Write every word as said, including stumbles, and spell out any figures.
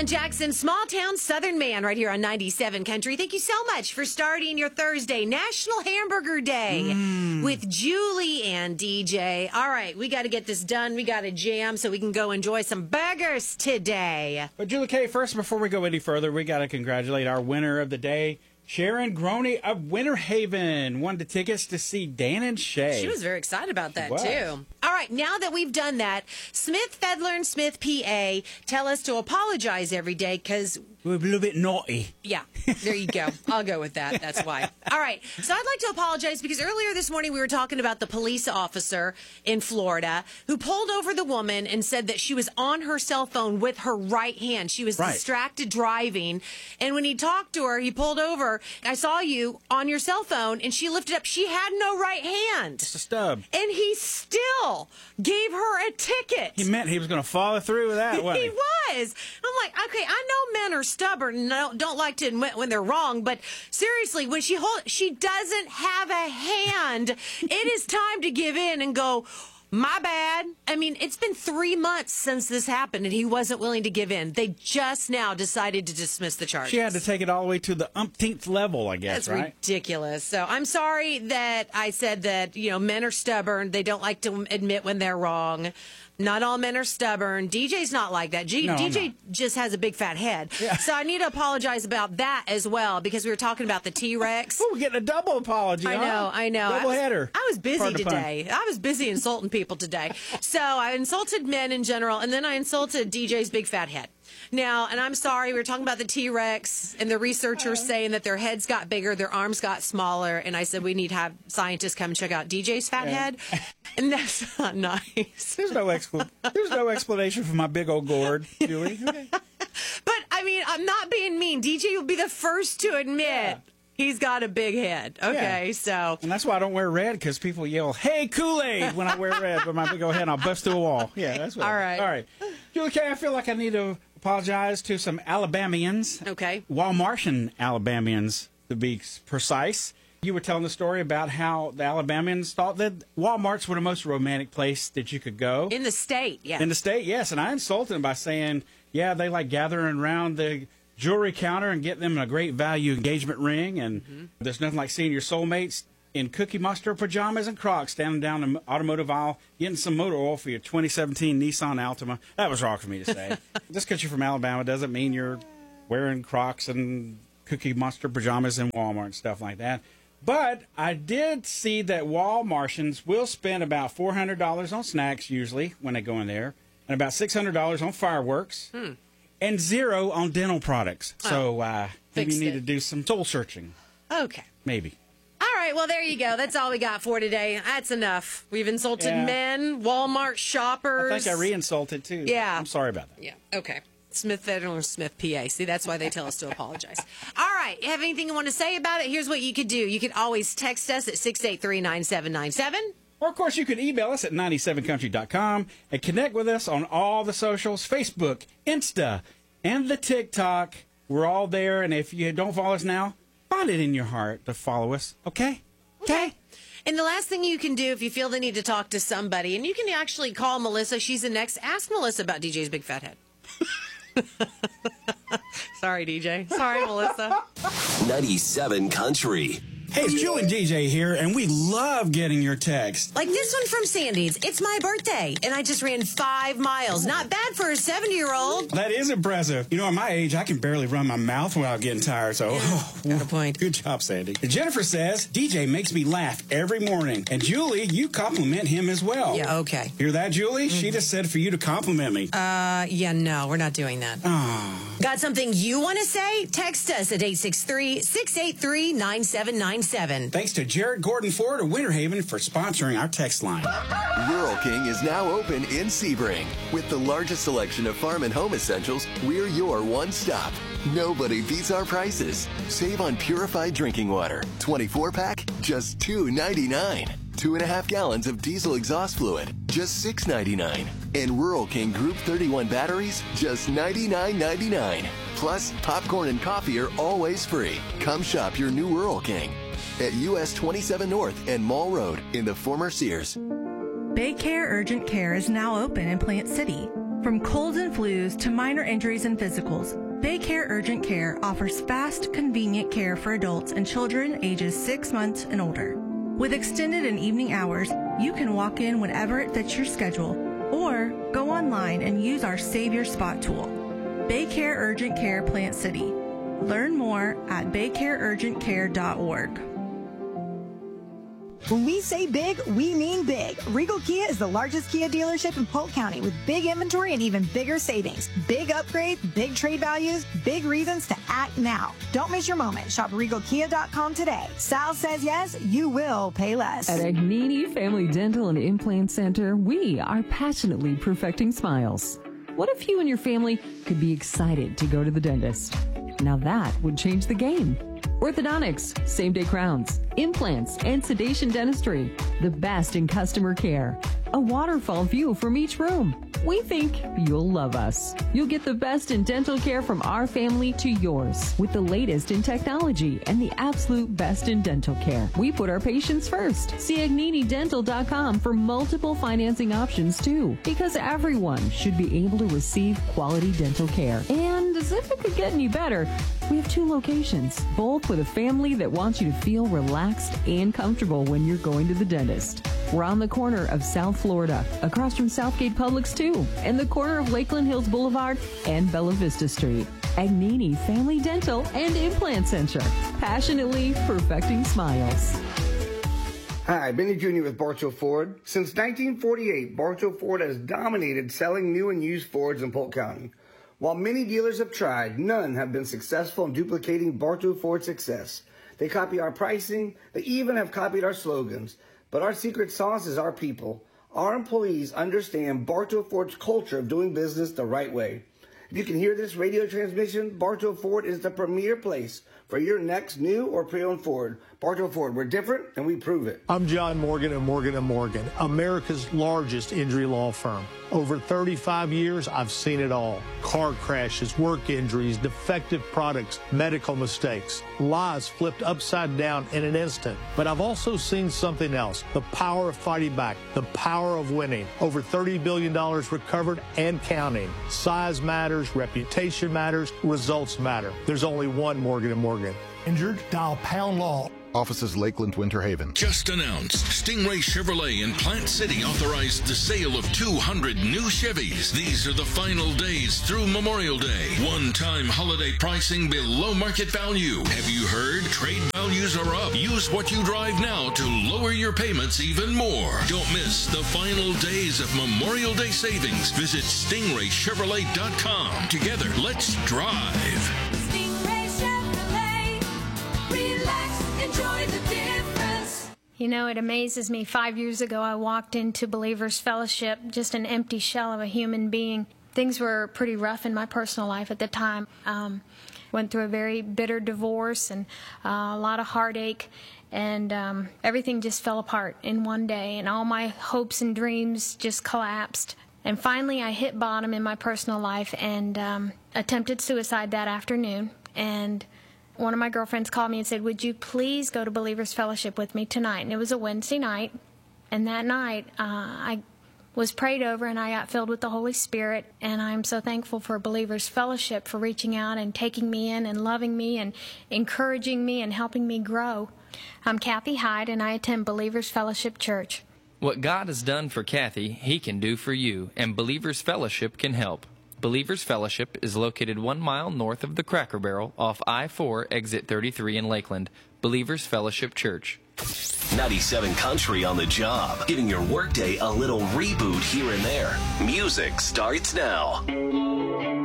Alan Jackson, Small Town Southern Man, right here on ninety-seven Country. Thank you so much for starting your Thursday, National Hamburger Day, mm. with Julie and D J. All right, we got to get this done. We got to jam so we can go enjoy some burgers today. But Julie K, first, before we go any further, we got to congratulate our winner of the day, Sharon Groney of Winter Haven. Won the tickets to see Dan and Shay. She was very excited about that, too. All right, now that we've done that, Smith, Fedler, and Smith, P A, tell us to apologize every day because we're a little bit naughty. Yeah, there you go. I'll go with that. That's why. All right, so I'd like to apologize because earlier this morning we were talking about the police officer in Florida who pulled over the woman and said that she was on her cell phone with her right hand. She was right. distracted driving. And when he talked to her, he pulled over. I saw you on your cell phone, and she lifted up. She had no right hand. Just a stub. And he still gave her a ticket. He meant he was going to follow through with that, wasn't he? He was. I'm like, okay, I know men are stubborn and don't, don't like to admit when they're wrong, but seriously, when she hold, she doesn't have a hand. It is time to give in and go, my bad. I mean, it's been three months since this happened, and he wasn't willing to give in. They just now decided to dismiss the charges. She had to take it all the way to the umpteenth level, I guess, That's right? ridiculous. So I'm sorry that I said that, you know, men are stubborn. They don't like to admit when they're wrong. Not all men are stubborn. D J's not like that. G- no, D J just has a big fat head. Yeah. So I need to apologize about that as well because we were talking about the T-Rex. Oh, we're getting a double apology. I huh? know, I know. Double I was, header. I was busy Pardon today. I was busy insulting people today. So I insulted men in general, and then I insulted D J's big fat head. Now, and I'm sorry, we were talking about the T-Rex, and the researchers saying that their heads got bigger, their arms got smaller, and I said we need to have scientists come check out D J's fat yeah. head, and that's not nice. There's no expl- There's no explanation for my big old gourd, Julie. Okay. But, I mean, I'm not being mean. D J will be the first to admit yeah. he's got a big head. Okay, yeah. so. And that's why I don't wear red, because people yell, hey, Kool-Aid, when I wear red with my big old head, and I'll bust through a wall. Yeah, that's what. All right. All right. Julie K, I feel like I need to apologize to some Alabamians. Okay. Walmartian Alabamians, to be precise. You were telling the story about how the Alabamians thought that Walmarts were the most romantic place that you could go. In the state, yeah. In the state, yes. And I insulted them by saying, yeah, they like gathering around the jewelry counter and getting them a great value engagement ring. And mm-hmm. there's nothing like seeing your soulmates in Cookie Monster pajamas and Crocs standing down the automotive aisle getting some motor oil for your twenty seventeen Nissan Altima. That was wrong for me to say. Just because you're from Alabama doesn't mean you're wearing Crocs and Cookie Monster pajamas in Walmart and stuff like that. But I did see that Walmartians will spend about four hundred dollars on snacks usually when they go in there, and about six hundred dollars on fireworks, hmm. and zero on dental products. Oh, so uh, maybe you need it. to do some soul searching. Okay. Maybe. All right, well, there you go. That's all we got for today. That's enough. We've insulted yeah. men, Walmart shoppers. I think I re-insulted, too. Yeah. I'm sorry about that. Yeah, okay. Smith Federal or Smith P A. See, that's why they tell us to apologize. All right, you have anything you want to say about it? Here's what you could do. You could always text us at six eight three, nine seven nine seven. Or, of course, you can email us at ninety-seven country dot com and connect with us on all the socials, Facebook, Insta, and the TikTok. We're all there, and if you don't follow us now, find it in your heart to follow us, okay? Okay. And the last thing you can do if you feel the need to talk to somebody, and you can actually call Melissa. She's the next. Ask Melissa about D J's big fat head. Sorry, D J. Sorry, Melissa. ninety-seven Country. Hey, it's Julie and D J here, and we love getting your text. Like this one from Sandy's. It's my birthday, and I just ran five miles. Not bad for a seventy-year-old. That is impressive. You know, at my age, I can barely run my mouth without getting tired, so... Yeah, oh, got a point. Good job, Sandy. Jennifer says, D J makes me laugh every morning. And Julie, you compliment him as well. Yeah, okay. Hear that, Julie? Mm-hmm. She just said for you to compliment me. Uh, yeah, no, we're not doing that. Oh. Got something you want to say? Text us at eight six three, six eight three, nine seven nine seven. Thanks to Jared Gordon Ford of Winter Haven for sponsoring our text line. Rural King is now open in Sebring. With the largest selection of farm and home essentials, we're your one stop. Nobody beats our prices. Save on purified drinking water. twenty-four pack, just two ninety-nine. Two and a half gallons of diesel exhaust fluid, just six ninety-nine. And Rural King Group thirty-one batteries, just ninety-nine ninety-nine. Plus, popcorn and coffee are always free. Come shop your new Rural King at U S twenty-seven North and Mall Road in the former Sears. Baycare Urgent Care is now open in Plant City. From colds and flus to minor injuries and physicals, Baycare Urgent Care offers fast, convenient care for adults and children ages six months and older. With extended and evening hours, you can walk in whenever it fits your schedule or go online and use our Save Your Spot tool. Baycare Urgent Care Plant City. Learn more at baycare urgent care dot org. When we say big, we mean big. Regal Kia is the largest Kia dealership in Polk County with big inventory and even bigger savings. Big upgrades, big trade values, big reasons to act now. Don't miss your moment. Shop regal kia dot com today. Sal says yes, you will pay less. At Agnini Family Dental and Implant Center, we are passionately perfecting smiles. What if you and your family could be excited to go to the dentist? Now that would change the game. Orthodontics, same-day crowns, implants, and sedation dentistry. The best in customer care. A waterfall view from each room. We think you'll love us. You'll get the best in dental care from our family to yours with the latest in technology and the absolute best in dental care. We put our patients first. See agnini dental dot com for multiple financing options too, because everyone should be able to receive quality dental care. And as if it could get any better, we have two locations, both with a family that wants you to feel relaxed and comfortable when you're going to the dentist. We're on the corner of South Florida, across from Southgate Publix too, and the corner of Lakeland Hills Boulevard and Bella Vista Street. Agnini Family Dental and Implant Center, passionately perfecting smiles. Hi, Benny Junior with Bartow Ford. Since nineteen forty-eight, Bartow Ford has dominated selling new and used Fords in Polk County. While many dealers have tried, none have been successful in duplicating Bartow Ford's success. They copy our pricing, they even have copied our slogans. But our secret sauce is our people. Our employees understand Bartow Ford's culture of doing business the right way. If you can hear this radio transmission, Bartow Ford is the premier place for your next new or pre-owned Ford. Bartow Ford, we're different and we prove it. I'm John Morgan of Morgan and Morgan, America's largest injury law firm. Over thirty-five years, I've seen it all. Car crashes, work injuries, defective products, medical mistakes, lives flipped upside down in an instant. But I've also seen something else, the power of fighting back, the power of winning. Over thirty billion dollars recovered and counting. Size matters, reputation matters, results matter. There's only one Morgan and Morgan. Injured? Dial pound law. Offices Lakeland, Winter Haven. Just announced, Stingray Chevrolet in Plant City authorized the sale of two hundred new Chevys. These are the final days through Memorial Day. One-time holiday pricing below market value. Have you heard? Trade values are up. Use what you drive now to lower your payments even more. Don't miss the final days of Memorial Day savings. Visit stingray chevrolet dot com. Together, let's drive. Enjoy the difference. You know, it amazes me. Five years ago, I walked into Believers Fellowship, just an empty shell of a human being. Things were pretty rough in my personal life at the time. Um, went through a very bitter divorce and uh, a lot of heartache, and um, everything just fell apart in one day, and all my hopes and dreams just collapsed. And finally, I hit bottom in my personal life and um, attempted suicide that afternoon. And one of my girlfriends called me and said, would you please go to Believers Fellowship with me tonight? And it was a Wednesday night. And that night, uh, I was prayed over and I got filled with the Holy Spirit. And I'm so thankful for Believers Fellowship for reaching out and taking me in and loving me and encouraging me and helping me grow. I'm Kathy Hyde, and I attend Believers Fellowship Church. What God has done for Kathy, He can do for you, and Believers Fellowship can help. Believers Fellowship is located one mile north of the Cracker Barrel off I four, exit thirty-three in Lakeland. Believers Fellowship Church. ninety-seven Country on the job, giving your workday a little reboot here and there. Music starts now.